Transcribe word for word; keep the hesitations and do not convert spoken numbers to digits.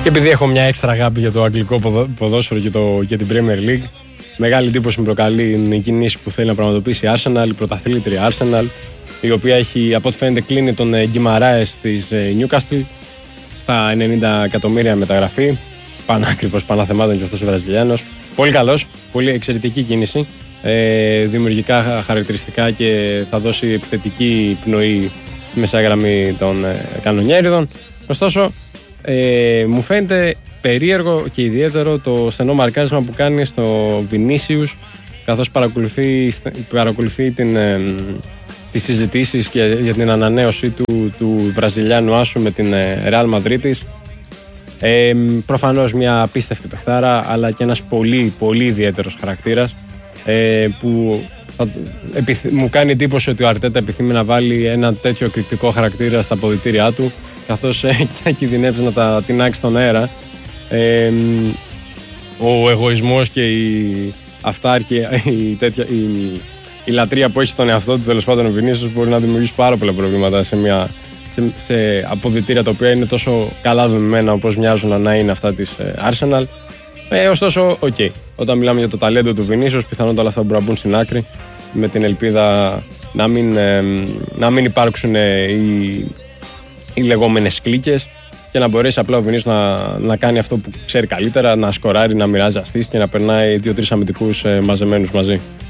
Και επειδή έχω μια έξτρα αγάπη για το αγγλικό ποδόσφαιρο και, το, και την Premier League, μεγάλη εντύπωση μου προκαλεί η κίνηση που θέλει να πραγματοποιήσει η Arsenal, η πρωταθλήτρια Arsenal, η οποία έχει, από ό,τι φαίνεται, κλείνει τον Γκιμαράες της Newcastle στα ενενήντα εκατομμύρια μεταγραφή. Πανάκριβος, παναθεμάτων και αυτός ο Βραζιλιάνος. Πολύ καλός, πολύ εξαιρετική κίνηση. Ε, δημιουργικά χαρακτηριστικά και θα δώσει επιθετική πνοή στη μεσαία γραμμή των ε, κανονιέριδων. Ωστόσο, ε, μου φαίνεται περίεργο και ιδιαίτερο το στενό μαρκάρισμα που κάνει στο Βινίσιους, καθώς παρακολουθεί, παρακολουθεί την, ε, τις συζητήσεις και, για την ανανέωση του, του Βραζιλιάνου άσου με την ε, Real Madrid. Ε, προφανώς μια απίστευτη παιχτάρα, αλλά και ένας πολύ πολύ ιδιαίτερος χαρακτήρας, ε, που θα, επιθ, μου κάνει εντύπωση ότι ο Αρτέτα επιθυμεί να βάλει ένα τέτοιο εκρηκτικό χαρακτήρα στα αποδυτήριά του, καθώς ε, θα κινδυνεύσει να τα τεινάξει στον αέρα. Ε, ο εγωισμός και η αυτάρκεια, η, τέτοια, η, η λατρεία που έχει στον εαυτό του, τέλος πάντων ο Βινίσιους, μπορεί να δημιουργήσει πάρα πολλά προβλήματα σε, μια, σε, σε αποδυτήρια τα οποία είναι τόσο καλά δομημένα όπως μοιάζουν να είναι αυτά της ε, Arsenal. Ε, ωστόσο, οκ. Okay. Όταν μιλάμε για το ταλέντο του Βινίσιους, πιθανότατα όλα αυτά μπορούν να μπουν στην άκρη, με την ελπίδα να μην, ε, να μην υπάρξουν ε, οι, οι λεγόμενες κλίκες και να μπορέσει απλά ο Βινίσιους να, να κάνει αυτό που ξέρει καλύτερα, να σκοράρει, να μοιράζει ασθείς και να περνάει δύο-τρεις αμυντικούς ε, μαζεμένους μαζί.